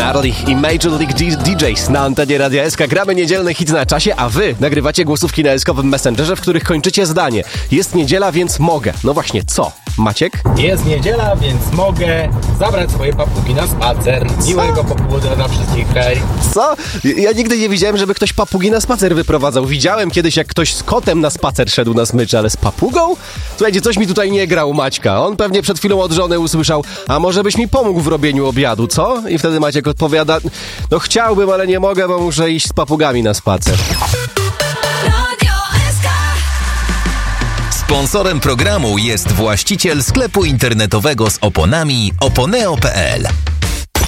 Charlie i Major League DJs na antenie Radia SK. Gramy niedzielny hit na czasie, a wy nagrywacie głosówki na eskowym Messengerze, w których kończycie zdanie. Jest niedziela, więc mogę. No właśnie, co? Maciek? Jest niedziela, więc mogę zabrać swoje papugi na spacer. Miłego popołudnia dla wszystkich, hej. Co? Ja nigdy nie widziałem, żeby ktoś papugi na spacer wyprowadzał. Widziałem kiedyś, jak ktoś z kotem na spacer szedł na smyczy, ale z papugą? Słuchajcie, coś mi tutaj nie gra u Maćka. On pewnie przed chwilą od żony usłyszał: a może byś mi pomógł w robieniu obiadu, co? I wtedy Maciek odpowiada: no chciałbym, ale nie mogę, bo muszę iść z papugami na spacer. Sponsorem programu jest właściciel sklepu internetowego z oponami oponeo.pl.